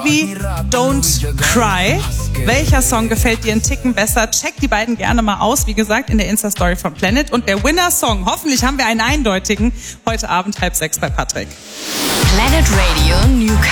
Ivy, Don't Cry. Welcher Song gefällt dir einen Ticken besser? Check die beiden gerne mal aus, wie gesagt, in der Insta-Story von Planet. Und der Winner-Song, hoffentlich haben wir einen eindeutigen, heute Abend 5:30 bei Patrick. Planet Radio Newcastle.